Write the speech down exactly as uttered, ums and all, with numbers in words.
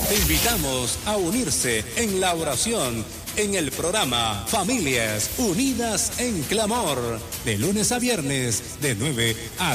Te invitamos a unirse en la oración en el programa Familias Unidas en Clamor, de lunes a viernes, de nueve a